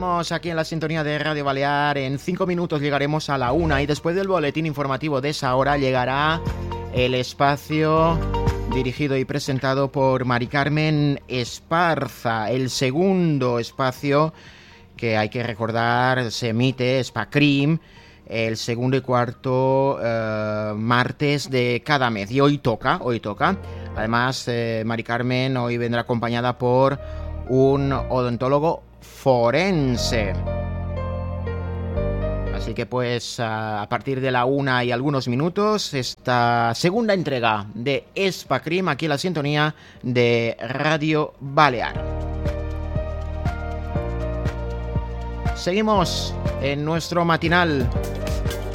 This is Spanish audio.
Seguimos aquí en la sintonía de Radio Balear. En 5 minutos llegaremos a la 1 y después del boletín informativo de esa hora llegará el espacio dirigido y presentado por Mari Carmen Esparza, el segundo espacio que hay que recordar se emite, Spacrim, el segundo y cuarto martes de cada mes. Y hoy toca. Además, Mari Carmen hoy vendrá acompañada por un odontólogo forense. Así que pues a partir de la 1 y algunos minutos, esta segunda entrega de Spacrim aquí en la sintonía de Radio Balear. Seguimos en nuestro matinal